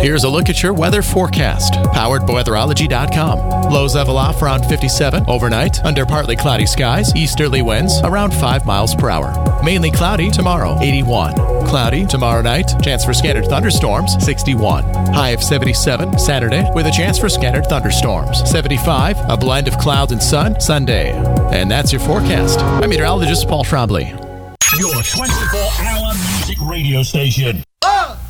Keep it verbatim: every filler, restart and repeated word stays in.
Here's a look at your weather forecast, powered by weatherology dot com. Lows level off around fifty-seven overnight, under partly cloudy skies, easterly winds around five miles per hour. Mainly cloudy tomorrow, eighty-one. Cloudy tomorrow night, chance for scattered thunderstorms, sixty-one. High of seventy-seven Saturday, with a chance for scattered thunderstorms, seventy-five. A blend of clouds and sun Sunday. And that's your forecast. I'm meteorologist Paul Trombley. Your twenty-four hour music radio station. Uh!